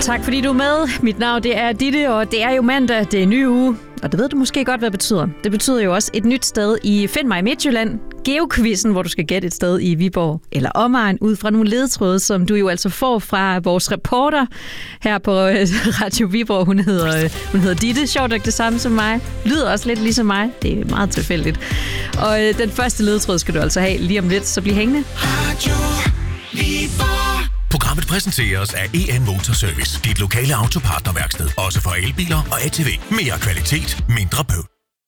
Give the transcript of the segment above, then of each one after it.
Tak fordi du er med. Mit navn det er Ditte, og det er jo mandag, det er en ny uge. Og det ved du måske godt, hvad det betyder. Det betyder jo også et nyt sted i Find mig i Midtjylland. Geoquizzen, hvor du skal gætte et sted i Viborg eller omegn, ud fra nogle ledetråde, som du jo altså får fra vores reporter her på Radio Viborg. Hun hedder Ditte. Sjovt nok det samme som mig. Lyder også lidt ligesom mig. Det er meget tilfældigt. Og den første ledetråd skal du altså have lige om lidt, så bliv hængende. Radio Viborg. Programmet præsenteres af EN Motorservice. Dit lokale autopartnerværksted. Også for elbiler og ATV. Mere kvalitet, mindre bøv.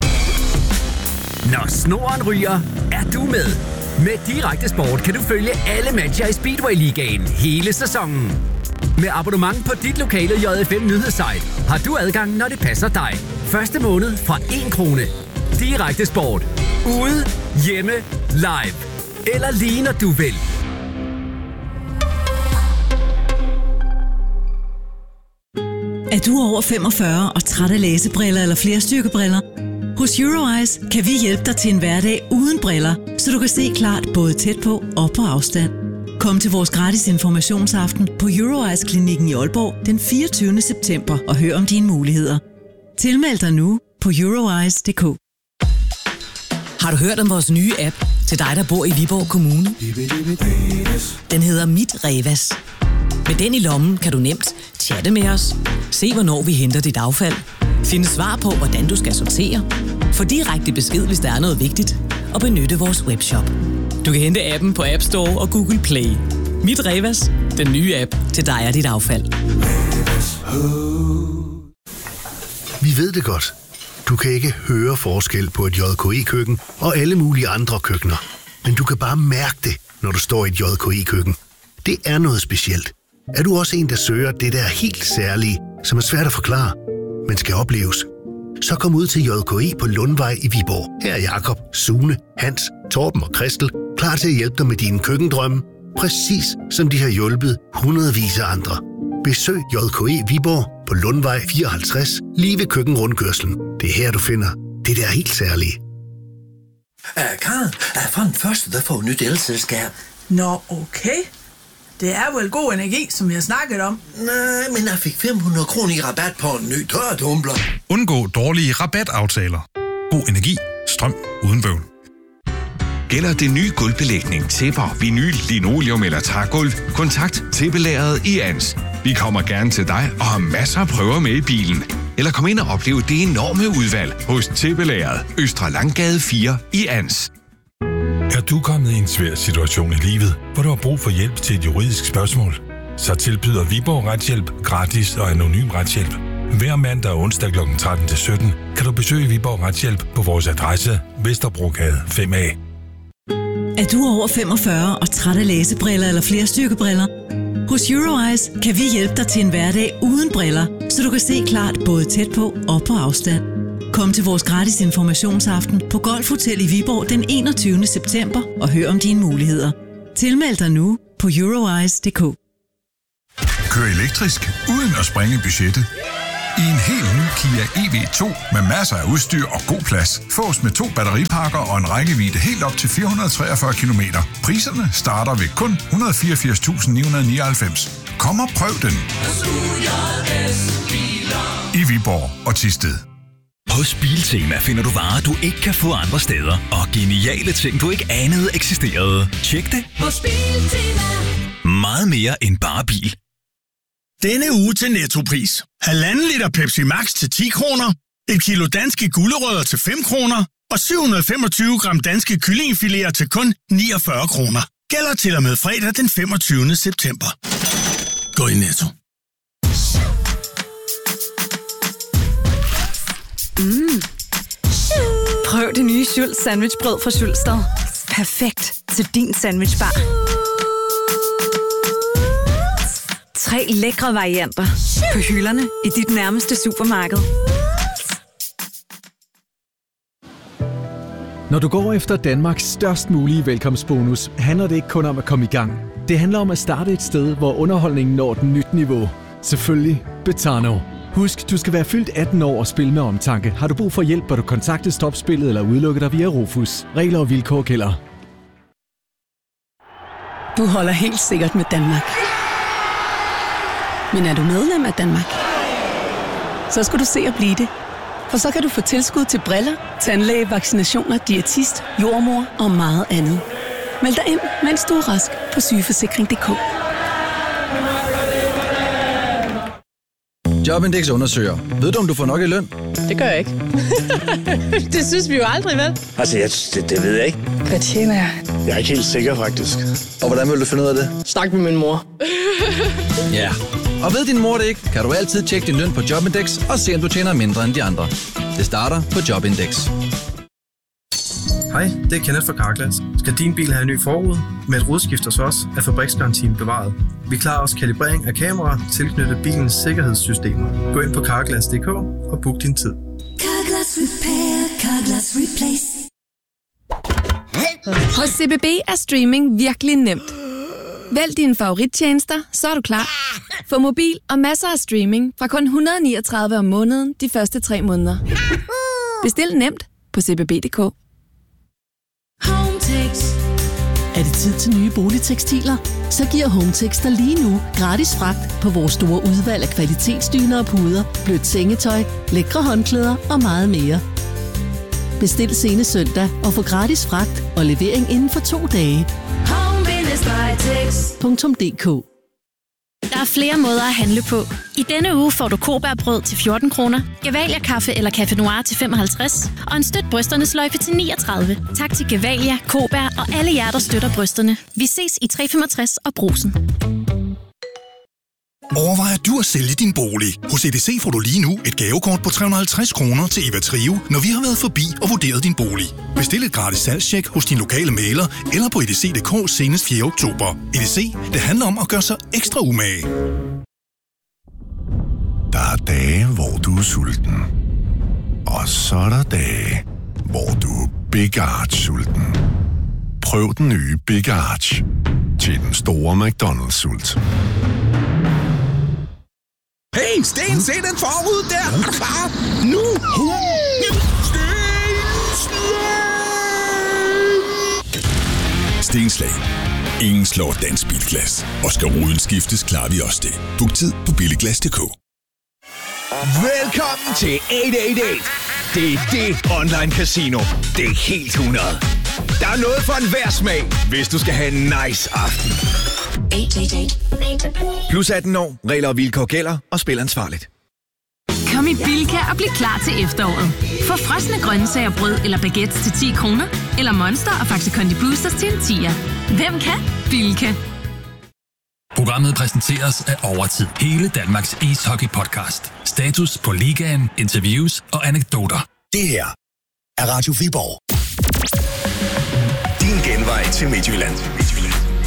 Når snoren ryger, er du med. Med Direkte Sport kan du følge alle matcher i Speedway-ligaen hele sæsonen. Med abonnement på dit lokale JFM nyhedssite har du adgang, når det passer dig. Første måned fra 1 krone. Direkte Sport. Ude, hjemme, live. Eller lige når du vil. Er du over 45 og træt af læsebriller eller flerstyrkebriller? Hos Euroeyes kan vi hjælpe dig til en hverdag uden briller, så du kan se klart både tæt på og på afstand. Kom til vores gratis informationsaften på Euroeyes-klinikken i Aalborg den 24. september og hør om dine muligheder. Tilmeld dig nu på euroeyes.dk. Har du hørt om vores nye app til dig, der bor i Viborg Kommune? Den hedder Mit Revas. Med den i lommen kan du nemt chatte med os, se hvornår vi henter dit affald, finde svar på, hvordan du skal sortere, få direkte besked, hvis der er noget vigtigt, og benytte vores webshop. Du kan hente appen på App Store og Google Play. Mit Revas, den nye app til dig og dit affald. Vi ved det godt. Du kan ikke høre forskel på et JKI-køkken og alle mulige andre køkkener. Men du kan bare mærke det, når du står i et JKI-køkken. Det er noget specielt. Er du også en, der søger det der helt særlige, som er svært at forklare, men skal opleves? Så kom ud til JKI på Lundvej i Viborg. Her er Jakob, Sune, Hans, Torben og Christel klar til at hjælpe dig med dine køkkendrømme, præcis som de har hjulpet hundredvis af andre. Besøg JKI Viborg på Lundvej 54, lige ved køkkenrundkørslen. Det er her, du finder det der helt særlige. Karen, fra den første, der får et nyt elselskab. Nå, okay. Det er vel god energi, som vi har snakket om. Nej, men jeg fik 500 kroner i rabat på en ny tørretumbler. Undgå dårlige rabataftaler. God energi. Strøm uden bøvl. Gælder det nye gulvbelægning, tæpper, vinyl, linoleum eller trægulv? Kontakt Tæppelageret i Ans. Vi kommer gerne til dig og har masser af prøver med i bilen. Eller kom ind og opleve det enorme udvalg hos Tæppelageret, Østre Langgade 4 i Ans. Er du kommet i en svær situation i livet, hvor du har brug for hjælp til et juridisk spørgsmål? Så tilbyder Viborg Retshjælp gratis og anonym retshjælp. Hver mandag og onsdag kl. 13-17 kan du besøge Viborg Retshjælp på vores adresse Vesterbrogade 5A. Er du over 45 og træt af læsebriller eller flerstyrkebriller? Hos Euroeyes kan vi hjælpe dig til en hverdag uden briller, så du kan se klart både tæt på og på afstand. Kom til vores gratis informationsaften på Golf Hotel i Viborg den 21. september og hør om dine muligheder. Tilmeld dig nu på euroeyes.dk. Kør elektrisk uden at sprænge budgettet. I en helt ny Kia EV2 med masser af udstyr og god plads. Fås med 2 batteripakker og en rækkevidde helt op til 443 km. Priserne starter ved kun 184.999. Kom og prøv den. I Viborg og Thisted. Hos Biltema finder du varer, du ikke kan få andre steder, og geniale ting, du ikke anede eksisterede. Tjek det hos Biltema. Meget mere end bare bil. Denne uge til Nettopris. 1,5 liter Pepsi Max til 10 kroner, 1 kilo danske gulerødder til 5 kroner og 725 gram danske kyllingefiléer til kun 49 kroner. Gælder til og med fredag den 25. september. Gå i Netto. Prøv det nye Schultz sandwichbrød fra Schultzstad. Perfekt til din sandwichbar. 3 lækre varianter på hylderne i dit nærmeste supermarked. Når du går efter Danmarks størst mulige velkomstbonus, handler det ikke kun om at komme i gang. Det handler om at starte et sted, hvor underholdningen når et nyt niveau. Selvfølgelig Betano. Husk, du skal være fyldt 18 år og spille med omtanke. Har du brug for hjælp, bør du kontakte Stopspillet eller udelukke dig via Rufus. Regler og vilkår gælder. Du holder helt sikkert med Danmark. Men er du medlem af Danmark? Så skal du se at blive det. For så kan du få tilskud til briller, tandlæge, vaccinationer, diætist, jordmor og meget andet. Meld dig ind, mens du er rask på sygeforsikring.dk. Jobindex undersøger. Ved du, om du får nok i løn? Det gør jeg ikke. Det synes vi jo aldrig, vel? Altså, det ved jeg ikke. Hvad tjener jeg? Jeg er ikke helt sikker, faktisk. Og hvordan vil du finde ud af det? Snak med min mor. Ja. Og ved din mor det ikke, kan du altid tjekke din løn på Jobindex og se, om du tjener mindre end de andre. Det starter på Jobindex. Hej, det er Kenneth fra Carglass. Skal din bil have en ny forrude? Med et rudeskift hos os er fabriksgarantien bevaret. Vi klarer også kalibrering af kameraer tilknyttet bilens sikkerhedssystemer. Gå ind på carglass.dk og book din tid. Carglass Repair, Carglass Replace. Hos CBB er streaming virkelig nemt. Vælg dine favorittjenester, så er du klar. Få mobil og masser af streaming fra kun 139 om måneden de første 3 måneder. Bestil nemt på cbb.dk. Hometex. Er det tid til nye boligtekstiler? Så giver Hometex dig lige nu gratis fragt på vores store udvalg af kvalitetsdyner og puder, blødt sengetøj, lækre håndklæder og meget mere. Bestil senest søndag og få gratis fragt og levering inden for 2 dage. Home-tex.dk. Der er flere måder at handle på. I denne uge får du Kobærbrød til 14 kroner, Gevalia kaffe eller Café Noir til 55 og en støt brysternes sløjfe til 39. Tak til Gevalia, Kobær og alle jer, der støtter brysterne. Vi ses i 365 og Brugsen. Overvejer du at sælge din bolig? Hos EDC får du lige nu et gavekort på 350 kroner til Eva Trio, når vi har været forbi og vurderet din bolig. Bestil et gratis salgstjek hos din lokale mægler eller på edc.dk senest 4. oktober. EDC, det handler om at gøre sig ekstra umage. Der er dage, hvor du er sulten. Og så er der dage, hvor du er Big Arch-sulten. Prøv den nye Big Arch til den store McDonald's-sult. Hey, Sten, se den forud der! Er du klar? Nu! Stenslag. Ingen slår dansk bilglas. Og skal ruden skiftes, klarer vi også det. Book tid på billiglas.dk. Velkommen til 888. Det er det online casino. Det er helt 100. Der er noget for enhver smag, hvis du skal have en nice aften. 888. Plus 18 år, regler og vilkår gælder, og spil ansvarligt. Kom i Bilka og bliv klar til efteråret. Få frosne grøntsager, brød eller baguettes til 10 kroner, eller Monster og Faxe Kondi Boosters til en 10'er. Hvem kan? Bilka. Programmet præsenteres af Overtid. Hele Danmarks ishockey-podcast. Status på ligaen, interviews og anekdoter. Det her er Radio Viborg. Din genvej til Midtjylland.